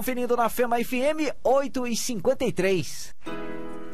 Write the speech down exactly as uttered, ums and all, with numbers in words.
conferindo na Fema F M oito e cinquenta e três.